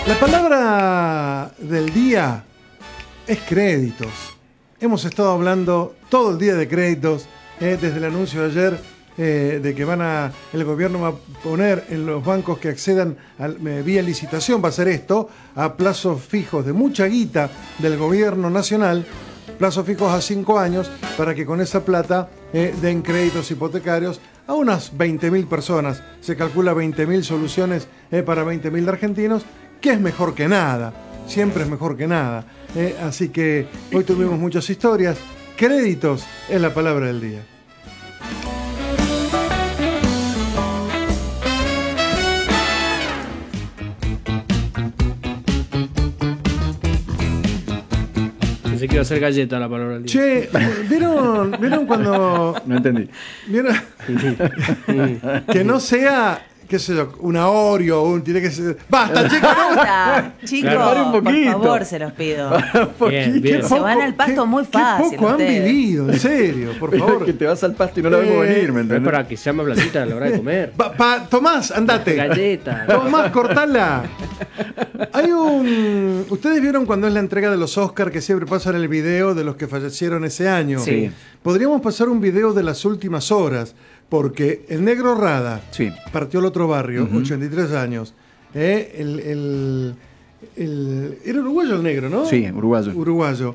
La palabra del día es créditos. Hemos estado hablando todo el día de créditos, desde el anuncio de ayer de que el gobierno va a poner en los bancos que accedan vía licitación, va a hacer esto, a plazos fijos de mucha guita del gobierno nacional, plazos fijos a 5 años, para que con esa plata den créditos hipotecarios a unas 20.000 personas. Se calcula 20.000 soluciones para 20.000 argentinos, que es mejor que nada, siempre es mejor que nada. Así que hoy tuvimos muchas historias. Créditos es la palabra del día. Pensé que iba a ser galleta la palabra del día. Che, ¿vieron cuando... No entendí. ¿Vieron? Que no sea, qué sé yo, una Oreo, tiene que ser... ¡Basta, chicos! Basta, chicos, Claro, un por poquito. favor, se los pido. Bien, bien. Se van al pasto muy fácil. Qué poco han ustedes. vivido, en serio, por Pero favor. es que te vas al pasto y no la vemos venir, ¿me Pero es entendés? para que sea más blandita a la hora de comer. Tomás, andate. Galleta. Tomás, cortala. Ustedes vieron cuando es la entrega de los Oscars que siempre pasan el video de los que fallecieron ese año. Sí. Podríamos pasar un video de las últimas horas, porque el negro Rada Sí. partió al otro barrio, 83 años. Era uruguayo el negro, ¿no? Sí, uruguayo. Uruguayo.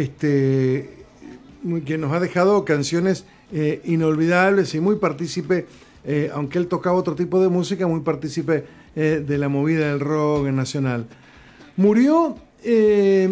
Que nos ha dejado canciones inolvidables y muy partícipe, aunque él tocaba otro tipo de música, muy partícipe de la movida del rock nacional. Murió, el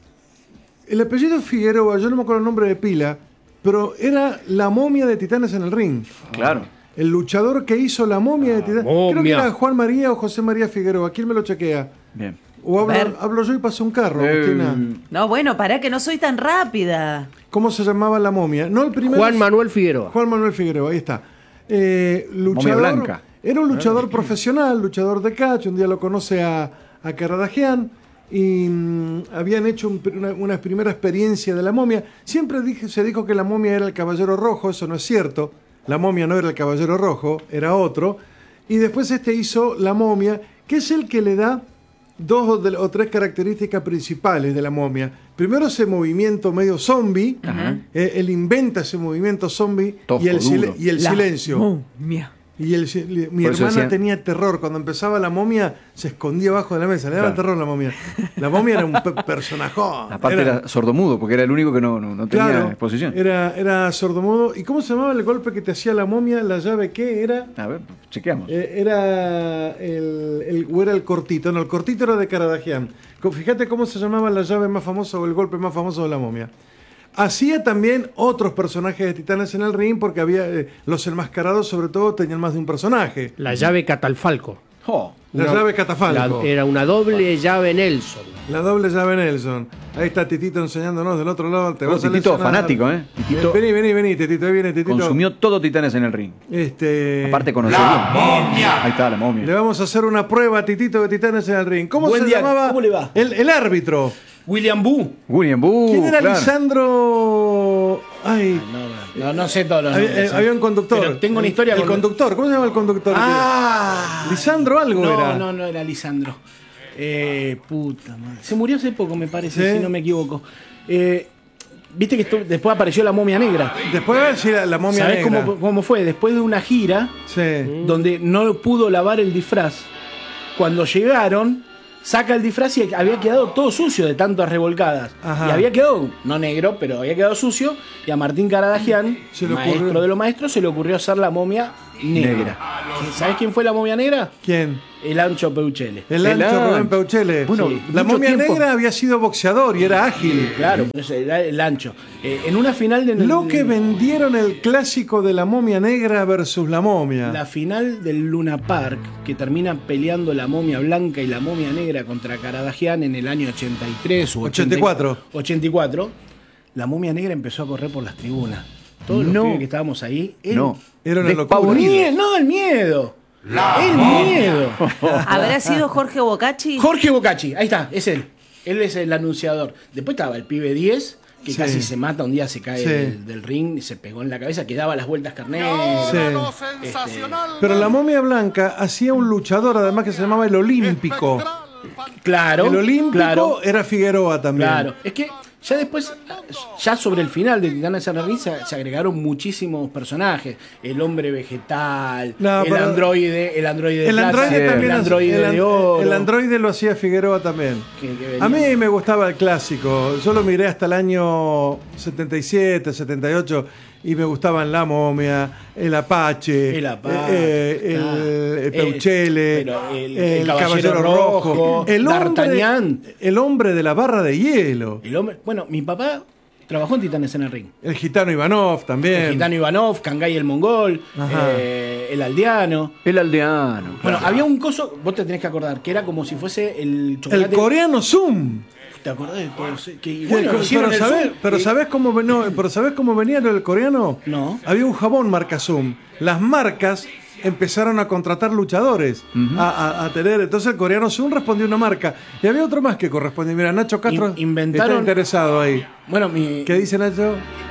apellido Figueroa, yo no me acuerdo el nombre de pila, pero era la momia de Titanes en el Ring. Claro. El luchador que hizo la momia de Titanes. Creo que momia. era Juan María o José María Figueroa. ¿Quién me lo chequea? Bien. O Ver. hablo yo y pasó un carro, Agustina. No, bueno, pará que no soy tan rápida. ¿Cómo se llamaba la momia? No, el primero. Juan Manuel Figueroa. Juan Manuel Figueroa, ahí está. Luchador, blanca. era un luchador profesional, luchador de catch. Un día lo conoce a Caradagian y habían hecho una primera experiencia de la momia. Siempre se dijo que la momia era el Caballero Rojo, eso no es cierto. La momia no era el Caballero Rojo, era otro. Y después hizo la momia, que es el que le da dos o tres características principales de la momia. Primero, ese movimiento medio zombie. Él inventa ese movimiento zombie. Tosco, y el duro. silencio. Momia. Mi Por eso hermana decían- tenía terror. Cuando empezaba la momia, se escondía abajo de la mesa. Le daba terror la momia. La momia era un personajón. Aparte era sordomudo, porque era el único que no tenía Claro, exposición. era sordomudo. ¿Y cómo se llamaba el golpe que te hacía la momia? ¿La llave qué era? A ver, chequeamos. Era el cortito. No, el cortito era de Caradagian. Fíjate cómo se llamaba la llave más famosa o el golpe más famoso de la momia. Hacía también otros personajes de Titanes en el Ring, porque había los enmascarados, sobre todo, tenían más de un personaje. La llave Catalfalco. Oh, La llave Catafalco. Era una doble llave Nelson. La doble llave Nelson. Ahí está Titito enseñándonos del otro lado. Te vas a Titito lesionar. fanático, ¿eh? Titito Vení, Titito. Ahí viene Titito. consumió todo Titanes en el Ring. Aparte conoció bien. Ahí está la momia. Le vamos a hacer una prueba a Titito de Titanes en el Ring. ¿Cómo Buen se día, llamaba? ¿cómo le va? El árbitro. William Boo. William ¿Quién era claro. Lisandro? Ay, No sé todos los nombres. había un conductor. Pero tengo una historia El con... conductor. ¿Cómo se llama el conductor? Lisandro algo era. No era Lisandro. Puta madre. Se murió hace poco, me parece, ¿Sí? si no me equivoco. Viste que después apareció la momia negra. Después sí, la momia ¿Sabés negra. cómo fue? Después de una gira Sí. donde no pudo lavar el disfraz, cuando llegaron, saca el disfraz y había quedado todo sucio de tantas revolcadas. Ajá. Y había quedado, no negro, pero había quedado sucio. Y a Martín Caradagian, Se le maestro ocurrió. de los maestros, se le ocurrió hacer la momia negra. ¿Sabés quién fue la momia negra? ¿Quién? El Ancho Peuchele. El El ancho ancho. Rubén Peuchele. Bueno, Sí. La mucho momia tiempo. negra había sido boxeador y era ágil. Claro, era el Ancho. En una final de... Lo que vendieron el clásico de la momia negra versus la momia. La final del Luna Park, que termina peleando la momia blanca y la momia negra contra Caradagian en el año 83 u 84. 84, la momia negra empezó a correr por las tribunas. Todos los No. pibes que estábamos ahí, No. Era una locura. Despavorido. No, el miedo. El miedo. ¿Habrá sido Jorge Bocacci? Jorge Bocacci, ahí está, es él. Él es el anunciador. Después estaba el pibe 10, que Sí. casi se mata, un día se cae Sí. del ring y se pegó en la cabeza, que daba las vueltas carneras. Sí. Pero la momia blanca hacía un luchador, además, que se llamaba el Olímpico. Claro. El olímpico claro, era Figueroa también. claro. Es que ya después, ya sobre el final de Titanes en el Ring se agregaron muchísimos personajes. El hombre vegetal, No, el pero- androide, El plata, androide también. el androide de oro. El androide lo hacía Figueroa también. que venía. A mí me gustaba el clásico. Yo lo miré hasta el año 77, 78 y me gustaban La Momia, el Apache, El el Peuchele, pero el Caballero Rojo, D'Artagnan. el hombre de la barra de hielo, El hombre, bueno, mi papá trabajó en Titanes en el Ring. el gitano Ivanov también. El gitano Ivanov, Kangay el mongol, Ajá. el aldeano. El aldeano. Bueno, claro. había un coso, vos te tenés que acordar, que era como si fuese el chocolate. El coreano Zoom. ¿Te acordás de todo eso? Que, bueno, hicieron pero el ¿sabés, Zoom, pero y- ¿sabés cómo, no, pero ¿sabés cómo venía lo del coreano? No. Había un jabón marca Zoom. Las marcas empezaron a contratar luchadores a tener. Entonces el coreano Zoom respondió una marca. Y había otro más que correspondía. Mira, Nacho Castro Inventaron- está interesado ahí. Bueno, ¿Qué dice Nacho?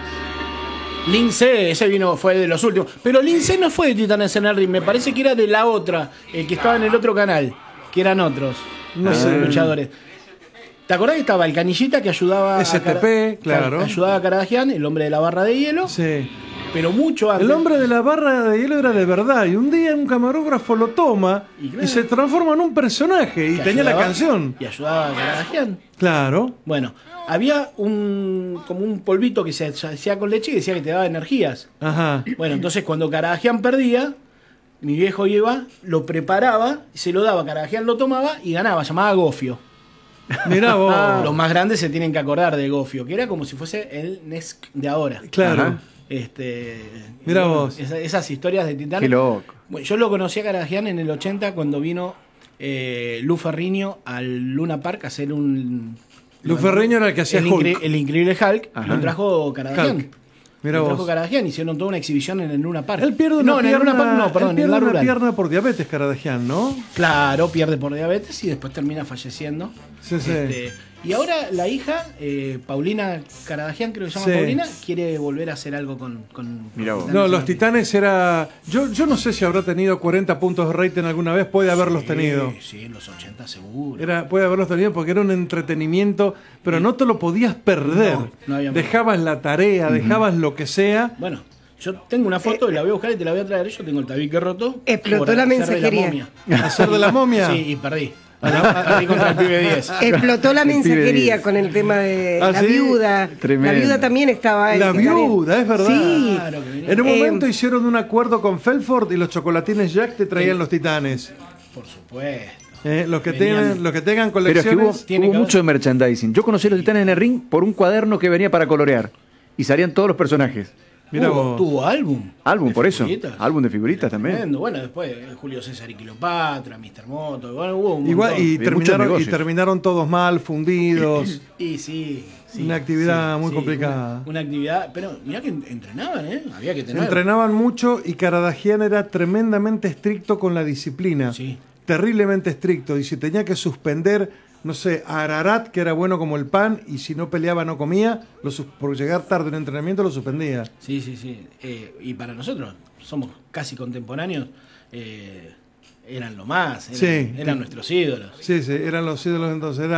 Lince, ese fue de los últimos. Pero Lince no fue de Titanes en el Ring, me parece que era de la otra, el que estaba en el otro canal, que eran otros No sé. luchadores. ¿Te acordás que estaba el Canillita que ayudaba STP, claro. ayudaba a Karadagian, el hombre de la barra de hielo? Sí. Pero mucho antes. El hombre de la barra de hielo era de verdad. Y un día un camarógrafo lo toma Y y, claro. se transforma en un personaje. Y que tenía la ayudaba- canción. Y ayudaba a Karadagian. Claro. Bueno, había como un polvito que se hacía con leche y decía que te daba energías. Ajá. Bueno, entonces cuando Karadagian perdía, mi viejo iba, lo preparaba, se lo daba, Karadagian lo tomaba y ganaba, llamaba Gofio. Mirá vos. Los más grandes se tienen que acordar de Gofio, que era como si fuese el Nesk de ahora. Claro. Ajá. Y Mirá bueno, vos. esas historias de Titanes. Qué loco. Bueno, yo lo conocí a Karadagian en el 80 cuando vino Lu Ferrigno al Luna Park a hacer un... Lu Ferrigno era el que hacía Hulk. El increíble Hulk, Ajá. lo trajo Karadagian. Hulk. Mirá Lo vos. trajo Karadagian, hicieron toda una exhibición en el Luna Park. Él pierde una no, en el pierna, Luna Park no, perdón, él en pierde la una rural. pierna por diabetes, Karadagian, ¿no? Claro, pierde por diabetes y después termina falleciendo. Sí, sí. Y ahora la hija, Paulina Karadagian, creo que se llama Sí. Paulina, quiere volver a hacer algo con Mirá vos. Titanes No, en los el- Titanes era... Yo no sé si habrá tenido 40 puntos de rating alguna vez, puede haberlos tenido. Sí, en los 80 seguro. Puede haberlos tenido porque era un entretenimiento, pero no te lo podías perder. No había manera. Dejabas la tarea, dejabas lo que sea. Bueno, yo tengo una foto y la voy a buscar y te la voy a traer. Yo tengo el tabique roto. Explotó por la hacer de mensajería. momia. Hacer de la momia. Sí, y perdí. Perdí contra el pibe 10. Explotó la El pibe mensajería de- con el tema de ¿Ah, la sí? viuda. Tremendo. La viuda también estaba ahí. La viuda, es verdad. Sí. Claro que venía. En un momento hicieron un acuerdo con Felford y los chocolatines Jack te traían los Titanes. Por supuesto. Los que Venían. tengan Pero es que colecciones. Tiene hubo que mucho de merchandising. Yo conocí a los Titanes en el Ring por un cuaderno que venía para colorear. Y salían todos los personajes. Mirá vos. Tuvo álbum. Álbum, de por eso. figuritas. Álbum de figuritas también. Tremendo. Bueno, después Julio César y Cleopatra, Mr. Moto. Bueno, hubo un Igual, montón. y Muchos terminaron, negocios. todos mal, fundidos. Y sí. Una actividad muy complicada. Una actividad. Pero mirá que entrenaban, ¿eh? Había que tener. Entrenaban mucho y Karadagian era tremendamente estricto con la disciplina. Sí. Terriblemente estricto. Y si tenía que suspender, no sé, a Ararat, que era bueno como el pan, y si no peleaba no comía, por llegar tarde en el entrenamiento lo suspendía. Sí, sí, sí. Y para nosotros, somos casi contemporáneos, eran lo más. Eran nuestros ídolos. Sí, sí, eran los ídolos entonces.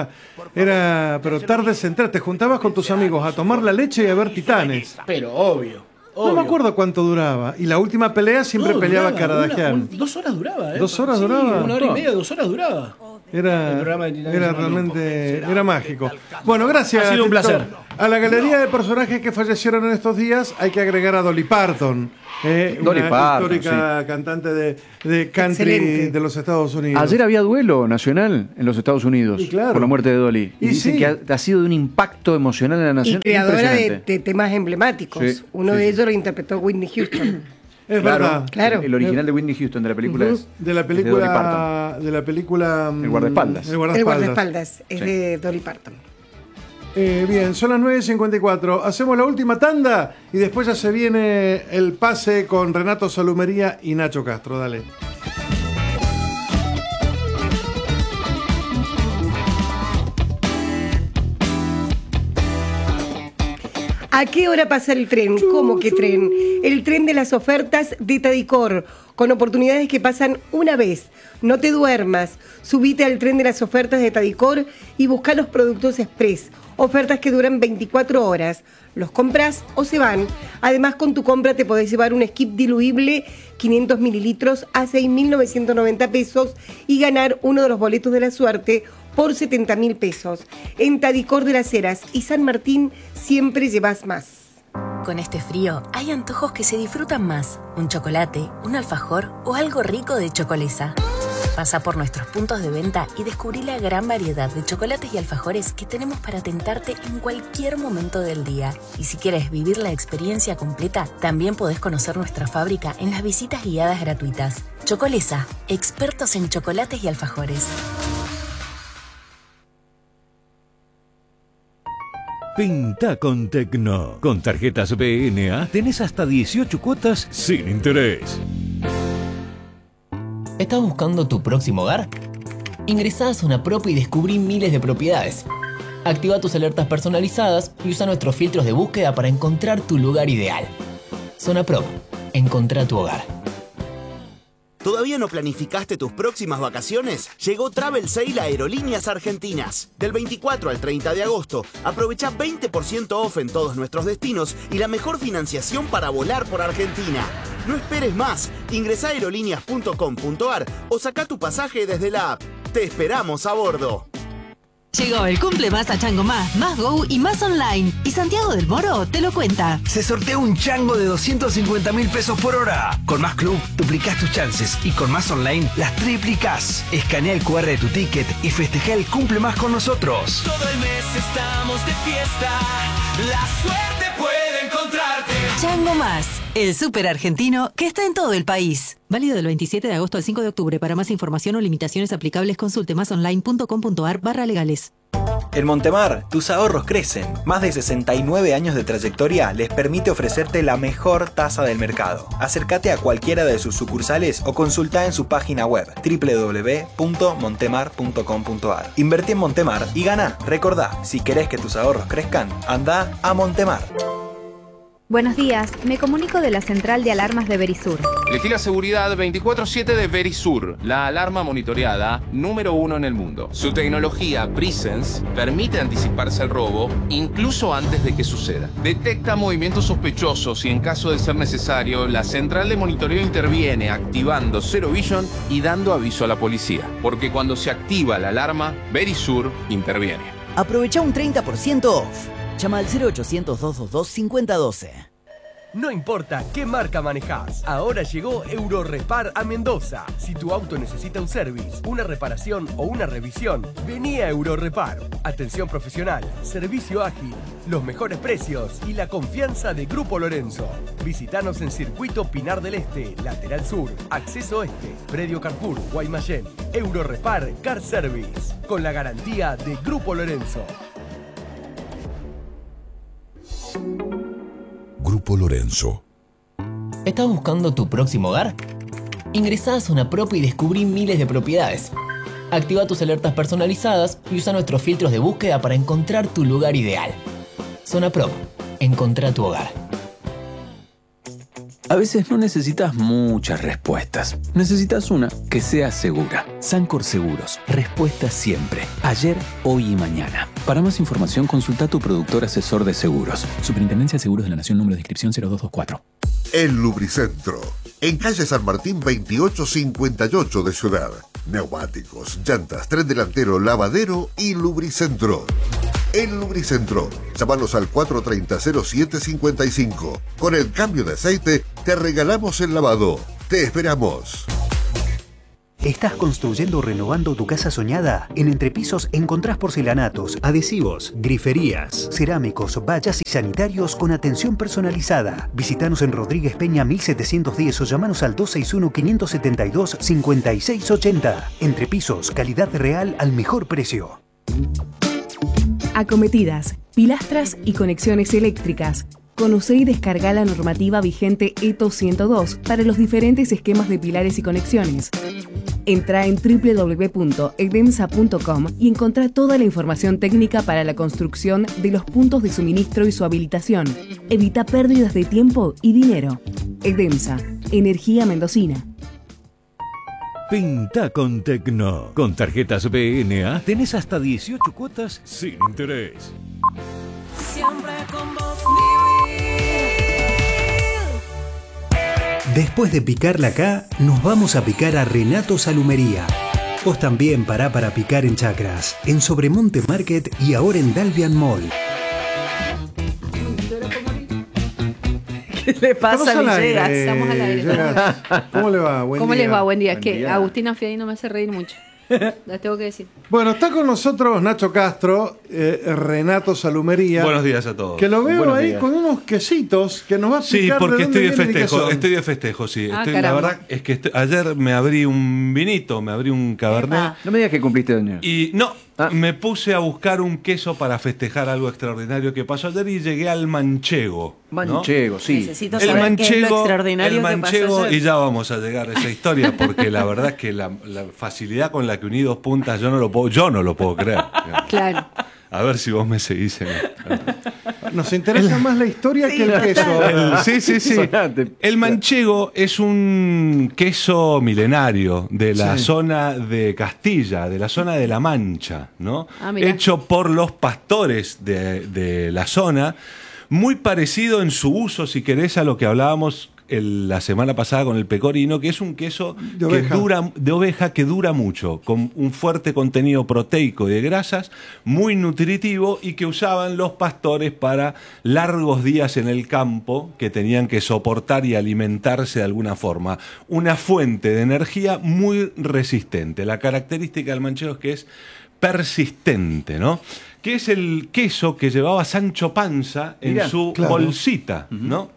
Pero tarde entrar, te juntabas con tus amigos a tomar la leche y a ver Titanes. Pero obvio. No me acuerdo cuánto duraba. Y la última pelea siempre peleaba Karadagian. 2 horas duraba, ¿eh? 2 horas Sí, duraba. 1 hora y media, 2 horas duraba. El programa de Titanes Era en el realmente era mágico. Bueno, gracias. Ha sido un Tito. placer. A la galería de personajes que fallecieron en estos días hay que agregar a Dolly Parton, Dolly una Parton, histórica cantante de country Excelente. de los Estados Unidos. Ayer había duelo nacional en los Estados Unidos Y claro. por la muerte de Dolly. Y Y dicen sí. que ha sido de un impacto emocional en la Y nación. creadora impresionante. de temas emblemáticos. Sí, Uno sí, de sí. ellos lo interpretó Whitney Houston. Es Claro, verdad. Claro. El original de Whitney Houston de la película es De la es Dolly Parton. película El guardaespaldas. El El guardaespaldas. guardaespaldas es Sí. de Dolly Parton. Bien, son las 9:54. Hacemos la última tanda y después ya se viene el pase con Renato Salumería y Nacho Castro. Dale. ¿A qué hora pasa el tren? ¿Cómo que tren? El tren de las ofertas de Tadicor, con oportunidades que pasan una vez. No te duermas. Subite al tren de las ofertas de Tadicor y busca los productos express. Ofertas que duran 24 horas. Los compras o se van. Además, con tu compra te podés llevar un skip diluible 500 mililitros a 6.990 pesos y ganar uno de los boletos de la suerte por 70.000 pesos. En Tadicor de las Heras y San Martín siempre llevas más. Con este frío hay antojos que se disfrutan más. Un chocolate, un alfajor o algo rico de Chocolesa. Pasa por nuestros puntos de venta y descubrí la gran variedad de chocolates y alfajores que tenemos para tentarte en cualquier momento del día. Y si quieres vivir la experiencia completa, también podés conocer nuestra fábrica en las visitas guiadas gratuitas. Chocolesa, expertos en chocolates y alfajores. Pinta con Tecno. Con tarjetas BNA tenés hasta 18 cuotas sin interés. ¿Estás buscando tu próximo hogar? Ingresá a Zona Prop y descubrí miles de propiedades. Activa tus alertas personalizadas y usa nuestros filtros de búsqueda para encontrar tu lugar ideal. Zona Prop. Encontrá tu hogar. ¿Todavía no planificaste tus próximas vacaciones? Llegó Travel Sale a Aerolíneas Argentinas. Del 24 al 30 de agosto, aprovecha 20% off en todos nuestros destinos y la mejor financiación para volar por Argentina. No esperes más. Ingresá a aerolíneas.com.ar o saca tu pasaje desde la app. Te esperamos a bordo. Llegó el cumple más a Chango más Go y más online. Y Santiago del Moro te lo cuenta. Se sortea un chango de 250.000 pesos por hora. Con Más Club, duplicás tus chances y con Más Online las triplicás. Escanea el QR de tu ticket y festeja el cumple más con nosotros. Todo el mes estamos de fiesta. La suerte puede encontrarte. Chango Más, el súper argentino que está en todo el país. Válido del 27 de agosto al 5 de octubre. Para más información o limitaciones aplicables, consulte masonline.com.ar/legales. En Montemar, tus ahorros crecen. Más de 69 años de trayectoria les permite ofrecerte la mejor tasa del mercado. Acércate a cualquiera de sus sucursales o consulta en su página web www.montemar.com.ar. Invertí en Montemar y gana. Recordá, si querés que tus ahorros crezcan, anda a Montemar. Buenos días, me comunico de la central de alarmas de Verisur. Elegí la seguridad 24/7 de Verisur, la alarma monitoreada número 1 en el mundo. Su tecnología Presence permite anticiparse al robo incluso antes de que suceda. Detecta movimientos sospechosos y en caso de ser necesario, la central de monitoreo interviene activando Zero Vision y dando aviso a la policía. Porque cuando se activa la alarma, Verisur interviene. Aprovecha un 30% off. Llama al 0800-222-5012. No importa qué marca manejás, ahora llegó Eurorepar a Mendoza. Si tu auto necesita un service, una reparación o una revisión, vení a Eurorepar. Atención profesional, servicio ágil, los mejores precios y la confianza de Grupo Lorenzo. Visítanos en Circuito Pinar del Este, Lateral Sur, Acceso Este, Predio Carrefour, Guaymallén. Eurorepar Car Service, con la garantía de Grupo Lorenzo. Grupo Lorenzo. ¿Estás buscando tu próximo hogar? Ingresá a Zona Prop y descubrí miles de propiedades. Activa tus alertas personalizadas y usa nuestros filtros de búsqueda para encontrar tu lugar ideal. Zona Prop. Encontrá tu hogar. A veces no necesitas muchas respuestas. Necesitas una que sea segura. Sancor Seguros. Respuesta siempre. Ayer, hoy y mañana. Para más información, consulta a tu productor asesor de seguros. Superintendencia de Seguros de la Nación, número de inscripción 0224. El Lubricentro. En calle San Martín 2858 de Ciudad. Neumáticos, llantas, tren delantero, lavadero y Lubricentro. El Lubricentro. Llámanos al 430-0755. Con el cambio de aceite, te regalamos el lavado. Te esperamos. ¿Estás construyendo o renovando tu casa soñada? En Entrepisos encontrás porcelanatos, adhesivos, griferías, cerámicos, vallas y sanitarios con atención personalizada. Visítanos en Rodríguez Peña 1710 o llamanos al 261-572-5680. Entrepisos, calidad real al mejor precio. Acometidas, pilastras y conexiones eléctricas. Conoce y descarga la normativa vigente ETO 102 para los diferentes esquemas de pilares y conexiones. Entra en www.edemsa.com y encontrá toda la información técnica para la construcción de los puntos de suministro y su habilitación. Evita pérdidas de tiempo y dinero. Edemsa, energía mendocina. Pinta con Tecno. Con tarjetas BNA tenés hasta 18 cuotas sin interés. Siempre con vos, Después de picarla acá, nos vamos a picar a Renato Salumería. Vos también pará para picar en Chacras, en Sobremonte Market y ahora en Dalvian Mall. ¿Qué le pasa a Villegas? Estamos al aire. ¿Cómo le va? ¿Cómo les va? Buen día. Es Buen que día. Agustina Fiadino me hace reír mucho. Les tengo que decir. Bueno, está con nosotros Nacho Castro, Renato Salumería. Buenos días a todos. Que lo veo Buenos ahí días. con unos quesitos que nos va a Sí, explicar porque de dónde estoy de vienen y qué festejo, son. estoy de festejo, sí. Ah, La caramba. verdad es que ayer me abrí un vinito, me abrí un cabernet. No me digas que cumpliste años. Y no, me puse a buscar un queso para festejar algo extraordinario que pasó ayer y llegué al manchego. ¿no? Manchego, sí. Necesito saber qué es lo extraordinario el que pasó manchego, ayer. y ya vamos a llegar a esa historia, porque la verdad es que la facilidad con la que uní dos puntas yo no lo puedo creer. Claro. A ver si vos me seguís en esto. Nos interesa más la historia que el queso. Sí. El manchego es un queso milenario de la zona de Castilla, de la zona de La Mancha, ¿no? Ah, mirá. Hecho por los pastores de la zona, muy parecido en su uso, si querés, a lo que hablábamos la semana pasada con el pecorino, que es un queso De oveja. de oveja que dura mucho, con un fuerte contenido proteico y de grasas, muy nutritivo, y que usaban los pastores para largos días en el campo que tenían que soportar y alimentarse de alguna forma. Una fuente de energía muy resistente. La característica del manchego es que es persistente, ¿no? Que es el queso que llevaba Sancho Panza en Mirá, su claro. bolsita, ¿no?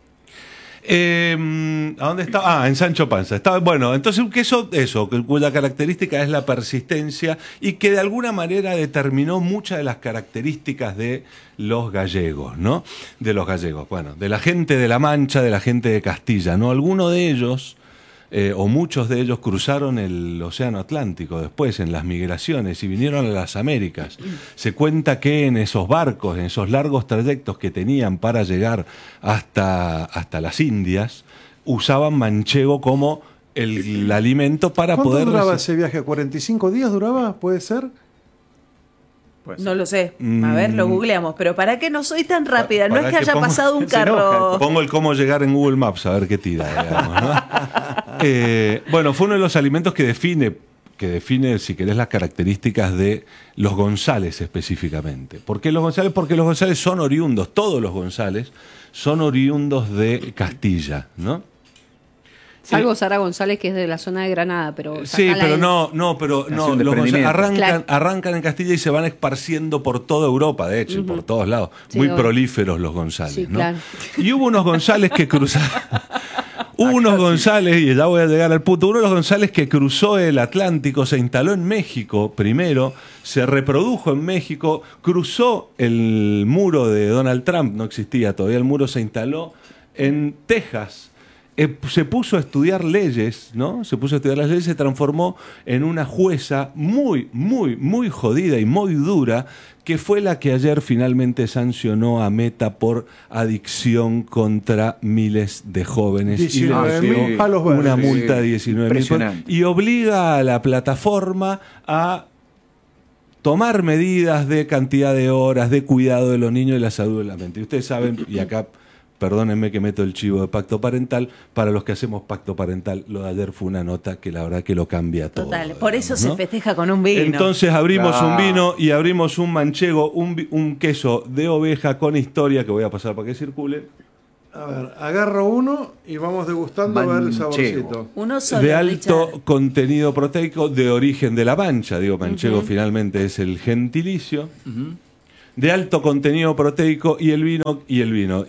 ¿A dónde estaba? En Sancho Panza. Bueno, entonces un queso, cuya característica es la persistencia y que de alguna manera determinó muchas de las características de los gallegos, ¿no? De los gallegos, bueno, de la gente de La Mancha, de la gente de Castilla, ¿no? Algunos de ellos, o muchos de ellos, cruzaron el Océano Atlántico después en las migraciones y vinieron a las Américas. Se cuenta que en esos barcos, en esos largos trayectos que tenían para llegar hasta las Indias, usaban manchego como el alimento para ¿Cuánto poder... duraba ese viaje? ¿45 días duraba? ¿Puede ser? No lo sé. A ver, lo googleamos. Pero ¿para qué no soy tan rápida? No es que haya pasado un carro. Pongo el cómo llegar en Google Maps a ver qué tira, digamos, ¿no? Bueno, fue uno de los alimentos que define, si querés, las características de los González específicamente. ¿Por qué los González? Porque los González son oriundos, todos los González son oriundos de Castilla, ¿no? Salvo Sara González, que es de la zona de Granada, pero... Sí, sacala pero de- no, Nació los un desprendimiento. arrancan, Claro. arrancan en Castilla y se van esparciendo por toda Europa, de hecho, y por todos lados. Sí, Muy obvio. prolíferos los González, Sí, ¿no? claro. Y hubo unos González que cruzaron... Hubo unos González, y ya voy a llegar al punto, uno de los González que cruzó el Atlántico, se instaló en México primero, se reprodujo en México, cruzó el muro de Donald Trump, no existía todavía el muro, se instaló en Texas. Se puso a estudiar leyes, ¿no? Se puso a estudiar las leyes, se transformó en una jueza muy, muy, muy jodida y muy dura, que fue la que ayer finalmente sancionó a Meta por adicción contra miles de jóvenes. 19.000 palos verdes. Una multa de 19.000 Impresionante. y obliga a la plataforma a tomar medidas de cantidad de horas, de cuidado de los niños y la salud de la mente. Y ustedes saben, y acá perdónenme que meto el chivo de pacto parental, para los que hacemos pacto parental, lo de ayer fue una nota que la verdad que lo cambia todo. Total. Por eso ¿no? se festeja con un vino. Entonces abrimos Claro. un vino y abrimos un manchego, un queso de oveja con historia que voy a pasar para que circule. A ver, agarro uno y vamos degustando a ver el Manchego. saborcito. Uno solo, De alto Richard. contenido proteico, de origen de La Mancha. Digo, manchego finalmente es el gentilicio. De alto contenido proteico y el vino. Y el El vino.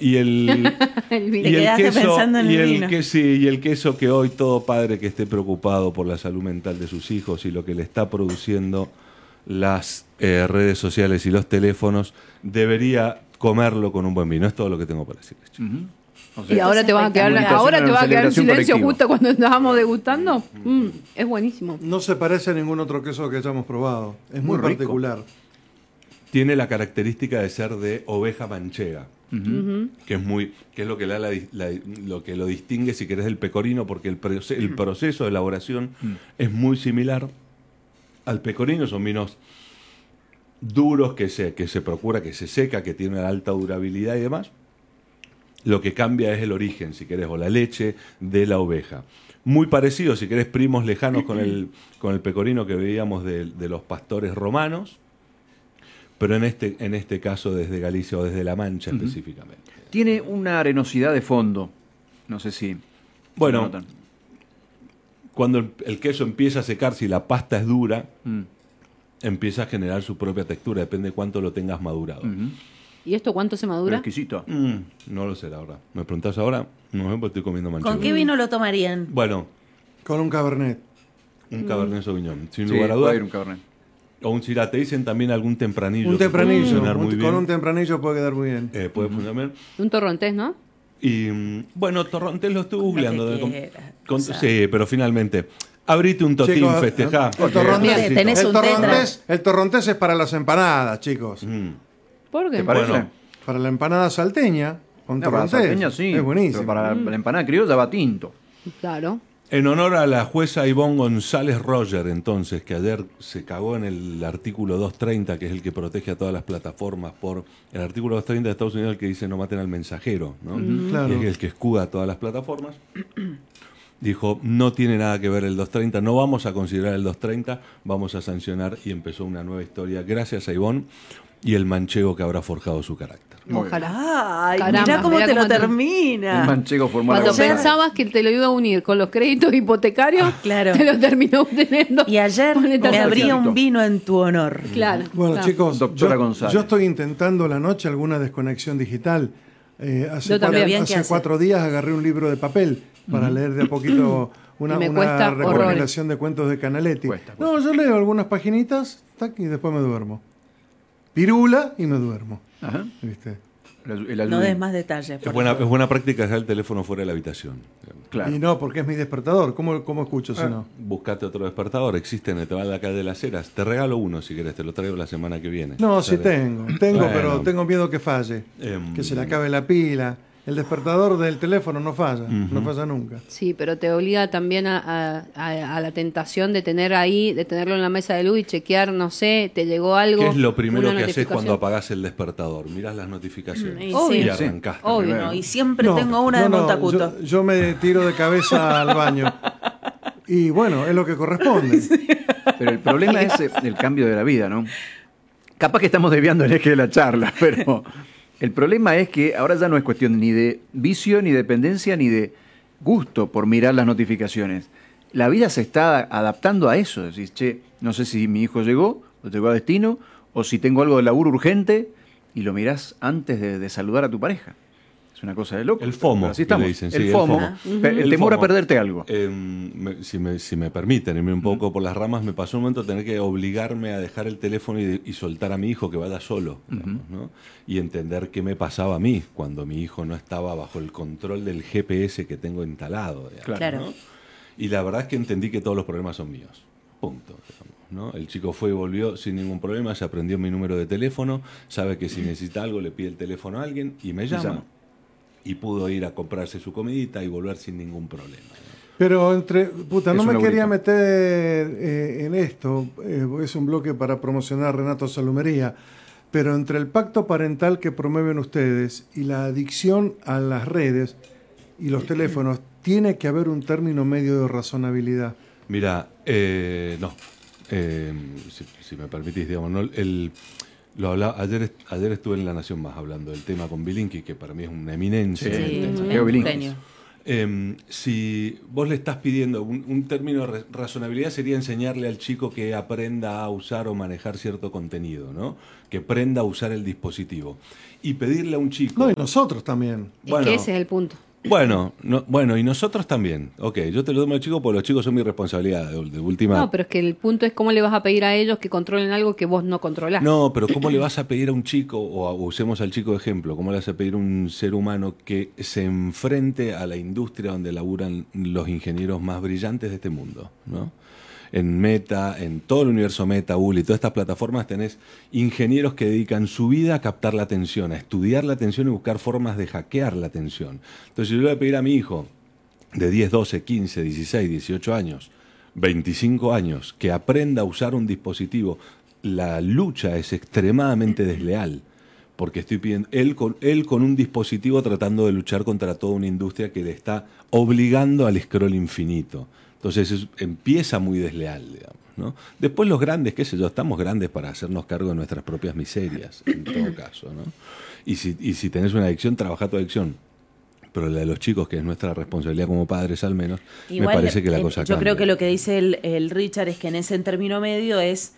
y Te el quedaste queso pensando en y el el vino. que sí, y el queso que hoy todo padre que esté preocupado por la salud mental de sus hijos y lo que le está produciendo las redes sociales y los teléfonos debería comerlo con un buen vino. Es todo lo que tengo para decir. O sea, y ahora te vas a quedar en silencio justo cuando estábamos degustando. Es buenísimo. No se parece a ningún otro queso que hayamos probado. Es muy particular. Tiene la característica de ser de oveja manchega. Que es lo que lo que lo distingue, si querés, del pecorino, porque el proceso de elaboración es muy similar al pecorino. Son vinos duros que se procura, que se seca, que tiene una alta durabilidad y demás. Lo que cambia es el origen, si querés, o la leche de la oveja. Muy parecido, si querés, primos lejanos con el pecorino que veíamos de los pastores romanos, pero en este caso desde Galicia o desde La Mancha específicamente. Tiene una arenosidad de fondo, no sé si... Bueno, cuando el queso empieza a secar, si la pasta es dura, empieza a generar su propia textura, depende de cuánto lo tengas madurado. ¿Y esto cuánto se madura? Exquisito. No lo sé ahora. ¿Me preguntás ahora? No sé porque estoy comiendo manchego. ¿Con qué vino lo tomarían? Bueno. Con un Cabernet. Un Cabernet Sauvignon. Sin lugar a dudas. Un Cabernet. O un Syrah. Te dicen también algún tempranillo. Un tempranillo. Muy con un tempranillo puede quedar muy bien. Puede funcionar bien. Un torrontés, ¿no? Y bueno, torrontés lo estoy googleando. Sí, pero finalmente... Abrite un totín, chicos, festejá. El torrontés es para las empanadas, chicos. ¿Por qué? ¿Te parece? Bueno, para la empanada salteña, con torrontés. Para la salteña, sí, es buenísimo. Pero para la empanada criolla va tinto. Claro. En honor a la jueza Ivonne González Roger, entonces, que ayer se cagó en el artículo 230, que es el que protege a todas las plataformas, por el artículo 230 de Estados Unidos, el que dice no maten al mensajero, ¿no? Claro. Y es el que escuda a todas las plataformas. Dijo, no tiene nada que ver el 230, no vamos a considerar el 230, vamos a sancionar, y empezó una nueva historia gracias a Ivonne y el manchego que habrá forjado su carácter. Ojalá. Ay, mirá cómo te lo termina. El manchego formó Cuando pensabas que te lo iba a unir con los créditos hipotecarios, claro, te lo terminó obteniendo. Y ayer me abría un vino en tu honor. Claro. Bueno, claro. chicos, Doctora González. Yo estoy intentando la noche alguna desconexión digital. Hace 4 días agarré un libro de papel para leer de a poquito una recopilación de cuentos de Canaletti. No, yo leo algunas paginitas y después me duermo. Pirula y me duermo. Ajá. ¿Viste? No des más detalles. Es buena práctica dejar el teléfono fuera de la habitación. Claro. Y no, porque es mi despertador. ¿Cómo escucho si no? Buscate otro despertador. Existen, te va de acá de las Heras. Te regalo uno si querés, te lo traigo la semana que viene. No, sí tengo, bueno, pero tengo miedo que falle. Que se le acabe la pila. El despertador del teléfono no falla, no falla nunca. Sí, pero te obliga también a la tentación de tener ahí, de tenerlo en la mesa de luz y chequear, no sé, te llegó algo. ¿Qué es lo primero que haces cuando apagás el despertador? Mirás las notificaciones y arrancaste. Obvio, no, y siempre tengo una de Montacuto. Yo me tiro de cabeza al baño. Y bueno, es lo que corresponde. Pero el problema es el cambio de la vida, ¿no? Capaz que estamos desviando el eje de la charla, pero... El problema es que ahora ya no es cuestión ni de vicio, ni de dependencia, ni de gusto por mirar las notificaciones. La vida se está adaptando a eso. Decís, che, no sé si mi hijo llegó, o llegó a destino, o si tengo algo de laburo urgente, y lo mirás antes de saludar a tu pareja. Es una cosa de loco. El FOMO, así estamos. Le dicen, el FOMO. El temor a perderte algo. Si me permiten irme un poco por las ramas, me pasó un momento tener que obligarme a dejar el teléfono y soltar a mi hijo que vaya solo, digamos, ¿no? Y entender qué me pasaba a mí cuando mi hijo no estaba bajo el control del GPS que tengo instalado, digamos, claro. ¿no? Y la verdad es que entendí que todos los problemas son míos. Punto, digamos, ¿no? El chico fue y volvió sin ningún problema, se aprendió mi número de teléfono, sabe que si necesita algo le pide el teléfono a alguien y me llama. Y pudo ir a comprarse su comidita y volver sin ningún problema. Pero no me quería meter en esto, es un bloque para promocionar Renato Salumería, pero entre el pacto parental que promueven ustedes y la adicción a las redes y los teléfonos, tiene que haber un término medio de razonabilidad. Mira, no, si me permitís, digamos, no, lo hablaba, ayer estuve en La Nación Más hablando del tema con Bilinqui, que para mí es una eminencia. Sí, un genio. Si vos le estás pidiendo un término de razonabilidad, sería enseñarle al chico que aprenda a usar o manejar cierto contenido, ¿no? Que aprenda a usar el dispositivo. Y pedirle a un chico... No, y nosotros también. Es que ese es el punto. Bueno, y nosotros también. Ok, yo te lo doy a los chicos porque los chicos son mi responsabilidad de última. No, pero es que el punto es cómo le vas a pedir a ellos que controlen algo que vos no controlás. No, pero ¿cómo le vas a pedir a un chico, o usemos al chico de ejemplo, cómo le vas a pedir a un ser humano que se enfrente a la industria donde laburan los ingenieros más brillantes de este mundo, ¿no? En Meta, en todo el universo Meta, Google y todas estas plataformas tenés ingenieros que dedican su vida a captar la atención, a estudiar la atención y buscar formas de hackear la atención. Entonces yo le voy a pedir a mi hijo de 10, 12, 15, 16, 18 años, 25 años, que aprenda a usar un dispositivo. La lucha es extremadamente desleal, porque estoy pidiendo él con un dispositivo tratando de luchar contra toda una industria que le está obligando al scroll infinito. Entonces empieza muy desleal, digamos, ¿no? Después los grandes, qué sé yo, estamos grandes para hacernos cargo de nuestras propias miserias, en todo caso, ¿no? Y si tenés una adicción, trabaja tu adicción. Pero la de los chicos, que es nuestra responsabilidad como padres al menos, igual, me parece que la cosa cambia. Yo creo que lo que dice el Richard es que en ese término medio es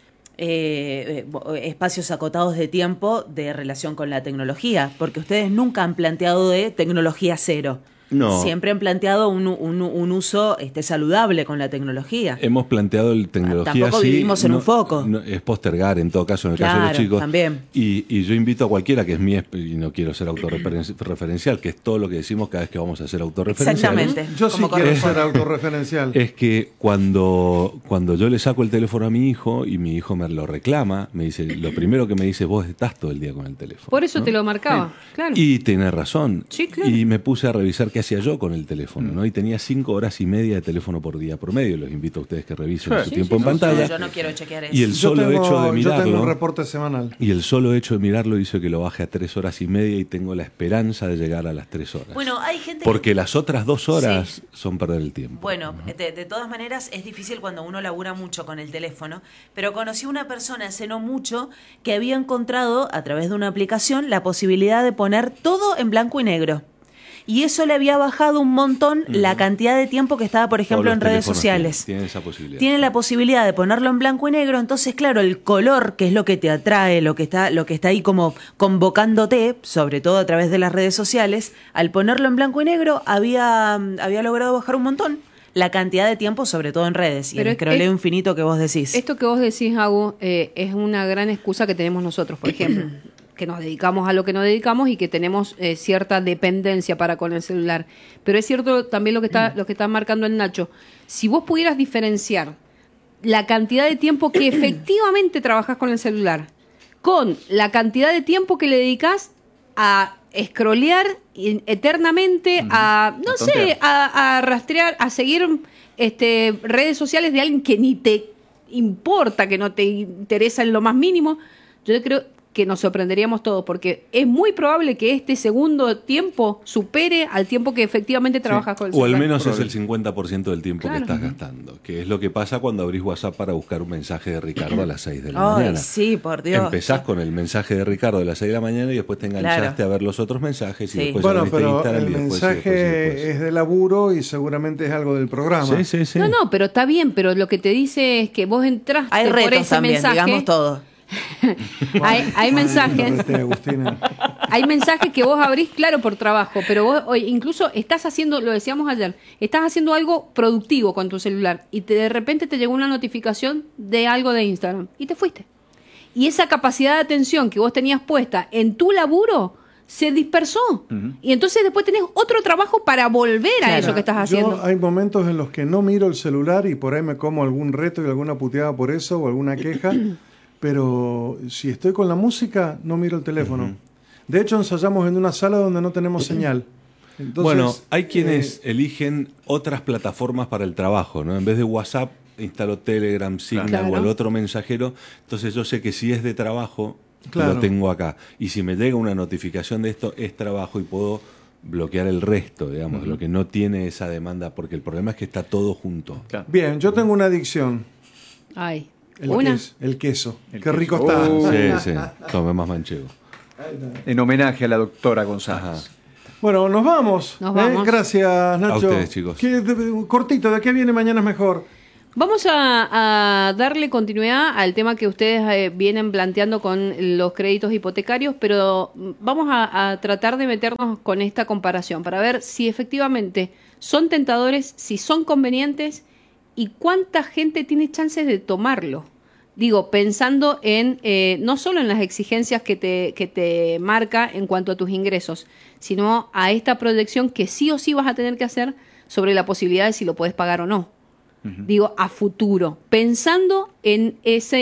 espacios acotados de tiempo de relación con la tecnología, porque ustedes nunca han planteado de tecnología cero. No. Siempre han planteado un uso saludable con la tecnología. Hemos planteado el tecnología tampoco vivimos en un foco. Es postergar, en todo caso, en el caso de los chicos. También. Y yo invito a cualquiera que es y no quiero ser autorreferencial, que es todo lo que decimos cada vez que vamos a ser autorreferenciales. Exactamente. Yo sí quiero ser autorreferencial. Es que cuando yo le saco el teléfono a mi hijo y mi hijo me lo reclama, me dice, lo primero que me dice, vos estás todo el día con el teléfono. Por eso, ¿no? Te lo marcaba, sí. Claro. Y tenés razón. Sí, claro. Y me puse a revisar qué hacía yo con el teléfono, ¿no? Y tenía 5 horas y media de teléfono por día promedio. Los invito a ustedes que revisen su tiempo en pantalla. Yo no quiero chequear eso. Y el solo hecho de mirarlo. Yo tengo un reporte semanal. Y el solo hecho de mirarlo hizo que lo baje a 3 horas y media y tengo la esperanza de llegar a las 3 horas. Bueno, hay gente porque las otras 2 horas son perder el tiempo. Bueno, de todas maneras es difícil cuando uno labura mucho con el teléfono, pero conocí una persona hace no mucho que había encontrado a través de una aplicación la posibilidad de poner todo en blanco y negro. Y eso le había bajado un montón la cantidad de tiempo que estaba, por ejemplo, en redes sociales. Tiene esa posibilidad. Tiene la posibilidad de ponerlo en blanco y negro, entonces, claro, el color, que es lo que te atrae, lo que está ahí como convocándote, sobre todo a través de las redes sociales, al ponerlo en blanco y negro, había logrado bajar un montón la cantidad de tiempo, sobre todo en redes, y el scrolleo infinito que vos decís. Esto que vos decís, Agu, es una gran excusa que tenemos nosotros, por ejemplo. Que nos dedicamos a lo que nos dedicamos y que tenemos cierta dependencia para con el celular. Pero es cierto también lo que está marcando el Nacho. Si vos pudieras diferenciar la cantidad de tiempo que efectivamente trabajás con el celular con la cantidad de tiempo que le dedicás a scrollear eternamente, a rastrear, a seguir redes sociales de alguien que ni te importa, que no te interesa en lo más mínimo, yo creo que nos sorprenderíamos todos, porque es muy probable que este segundo tiempo supere al tiempo que efectivamente trabajas con el celular. O al menos es el 50% del tiempo que estás gastando, que es lo que pasa cuando abrís WhatsApp para buscar un mensaje de Ricardo a las 6 de la mañana. Sí, por Dios. Empezás con el mensaje de Ricardo a las 6 de la mañana y después te enganchaste a ver los otros mensajes y después abriste pero Instagram el y mensaje es de laburo y seguramente es algo del programa. Sí. No, pero está bien, pero lo que te dice es que vos entraste hay retos por ese también, mensaje. Digamos todo. hay mensajes. Hay mensajes que vos abrís, claro, por trabajo, pero vos incluso estás haciendo, lo decíamos ayer, estás haciendo algo productivo con tu celular y de repente te llegó una notificación de algo de Instagram y te fuiste. Y esa capacidad de atención que vos tenías puesta en tu laburo se dispersó. Y entonces después tenés otro trabajo para volver a eso que estás haciendo. Hay momentos en los que no miro el celular y por ahí me como algún reto y alguna puteada por eso o alguna queja. Pero si estoy con la música, no miro el teléfono. De hecho, ensayamos en una sala donde no tenemos señal. Entonces, bueno, hay quienes eligen otras plataformas para el trabajo, ¿no? En vez de WhatsApp, instalo Telegram, Signal o el otro mensajero. Entonces yo sé que si es de trabajo, lo tengo acá. Y si me llega una notificación de esto, es trabajo y puedo bloquear el resto, digamos, lo que no tiene esa demanda, porque el problema es que está todo junto. Bien, yo tengo una adicción. Ay. El queso. Qué rico está. Sí. Tome más manchego. En homenaje a la doctora González. Bueno, nos vamos. Nos vamos. Gracias, Nacho. A ustedes, chicos. Cortito, ¿de qué viene Mañana es Mejor? Vamos a darle continuidad al tema que ustedes vienen planteando con los créditos hipotecarios, pero vamos a tratar de meternos con esta comparación para ver si efectivamente son tentadores, si son convenientes y cuánta gente tiene chances de tomarlo. Digo, pensando en no solo en las exigencias que te marca en cuanto a tus ingresos, sino a esta proyección que sí o sí vas a tener que hacer sobre la posibilidad de si lo puedes pagar o no. Digo, a futuro, pensando en esa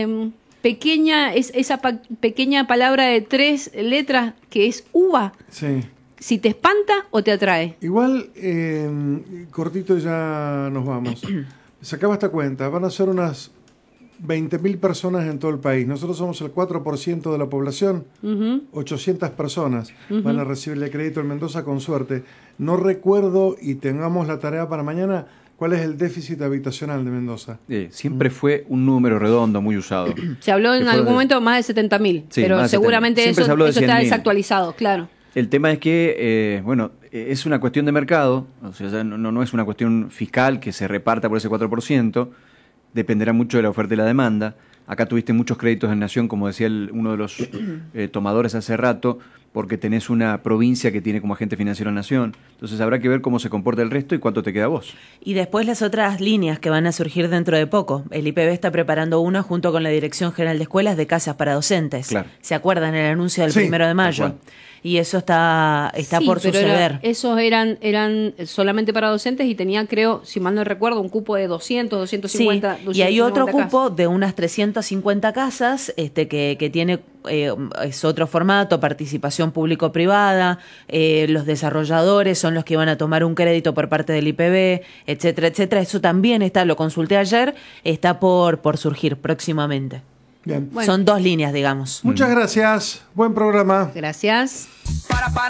pequeña palabra de 3 letras que es uva. Sí. Si te espanta o te atrae. Igual, cortito ya nos vamos. Sacaba esta cuenta, van a ser unas 20.000 personas en todo el país. Nosotros somos el 4% de la población, 800 personas van a recibir el crédito en Mendoza con suerte. No recuerdo, y tengamos la tarea para mañana, cuál es el déficit habitacional de Mendoza. Siempre fue un número redondo muy usado. Se habló en algún momento más de 70.000, Sí, pero más de seguramente 70.000. Siempre se eso habló de está 100.000. desactualizado, claro. El tema es que, es una cuestión de mercado, o sea, ya no es una cuestión fiscal que se reparta por ese 4%, dependerá mucho de la oferta y la demanda. Acá tuviste muchos créditos en Nación, como decía uno de los tomadores hace rato, porque tenés una provincia que tiene como agente financiero a Nación. Entonces habrá que ver cómo se comporta el resto y cuánto te queda a vos. Y después las otras líneas que van a surgir dentro de poco. El IPB está preparando una junto con la Dirección General de Escuelas de casas para docentes. Claro. ¿Se acuerdan el anuncio del 1 de mayo? Tal cual. Y eso está Sí, por pero suceder. esos eran solamente para docentes y tenían, creo, si mal no recuerdo, un cupo de 200, 250. Sí, y hay otro 250 cupo de unas 350 casas que tiene es otro formato, participación público-privada, los desarrolladores son los que van a tomar un crédito por parte del IPB, etcétera, etcétera. Eso también está, lo consulté ayer, está por surgir próximamente. Bien. Son 2 líneas, digamos. Muchas gracias. Buen programa. Gracias.